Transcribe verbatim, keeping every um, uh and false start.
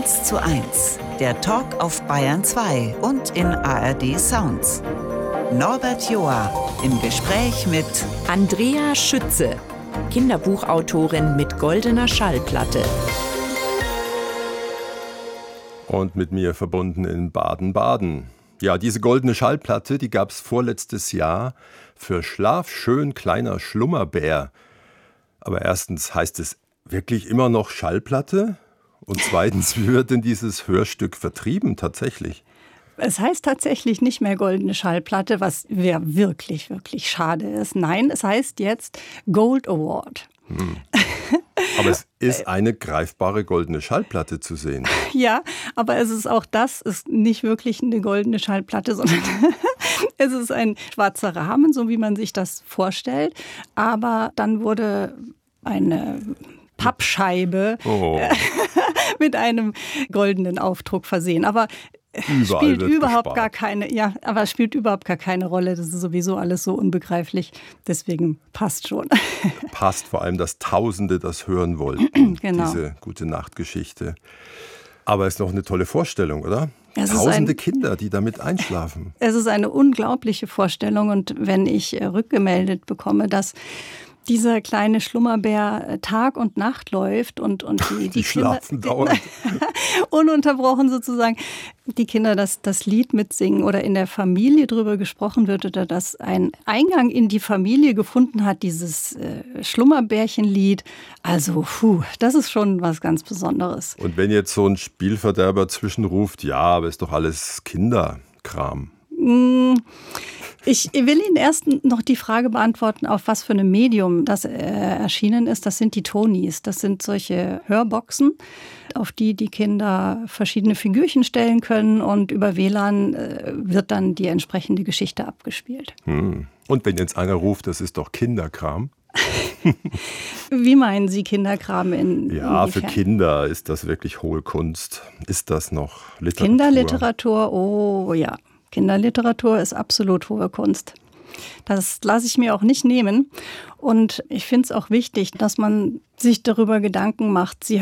eins zu eins, der Talk auf Bayern zwei und in A R D Sounds. Norbert Joa im Gespräch mit Andrea Schütze, Kinderbuchautorin mit goldener Schallplatte. Und mit mir verbunden in Baden-Baden. Ja, diese goldene Schallplatte, die gab es vorletztes Jahr für Schlaf schön kleiner Schlummerbär. Aber erstens, heißt es wirklich immer noch Schallplatte? Und zweitens, wie wird denn dieses Hörstück vertrieben tatsächlich? Es heißt tatsächlich nicht mehr goldene Schallplatte, was ja wirklich, wirklich schade ist. Nein, es heißt jetzt Gold Award. Hm. Aber es ist eine greifbare goldene Schallplatte zu sehen. Ja, aber es ist auch das, ist nicht wirklich eine goldene Schallplatte, sondern es ist ein schwarzer Rahmen, so wie man sich das vorstellt. Aber dann wurde eine Pappscheibe oh. mit einem goldenen Aufdruck versehen. Aber Überall spielt wird überhaupt gespart. gar keine, ja, aber es spielt überhaupt gar keine Rolle. Das ist sowieso alles so unbegreiflich. Deswegen passt schon. Passt vor allem, dass Tausende das hören wollten, genau. Diese gute Nachtgeschichte. Aber es ist noch eine tolle Vorstellung, oder? Es Tausende ein, Kinder, die damit einschlafen. Es ist eine unglaubliche Vorstellung. Und wenn ich rückgemeldet bekomme, dass dieser kleine Schlummerbär Tag und Nacht läuft und, und die, die, die Kinder schlafen dauernd. ununterbrochen sozusagen die Kinder das, das Lied mitsingen oder in der Familie drüber gesprochen wird oder dass ein Eingang in die Familie gefunden hat, dieses äh, Schlummerbärchenlied. Also, puh, das ist schon was ganz Besonderes. Und wenn jetzt so ein Spielverderber zwischenruft, ja, aber ist doch alles Kinderkram. Ich will Ihnen erst noch die Frage beantworten, auf was für einem Medium das äh, erschienen ist. Das sind die Tonys. Das sind solche Hörboxen, auf die die Kinder verschiedene Figürchen stellen können und über W L A N äh, wird dann die entsprechende Geschichte abgespielt. Hm. Und wenn jetzt einer ruft, das ist doch Kinderkram? Wie meinen Sie Kinderkram in Ja, inwiefern? Für Kinder ist das wirklich hohe Kunst. Ist das noch Literatur? Kinderliteratur, oh ja. Kinderliteratur ist absolut hohe Kunst. Das lasse ich mir auch nicht nehmen. Und ich finde es auch wichtig, dass man sich darüber Gedanken macht. Sie